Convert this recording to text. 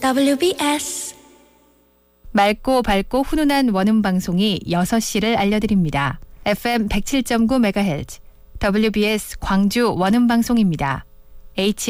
WBS 맑고 밝고 훈훈한 원음 방송이 6시를 알려드립니다. FM 107.9MHz WBS 광주 원음 방송입니다.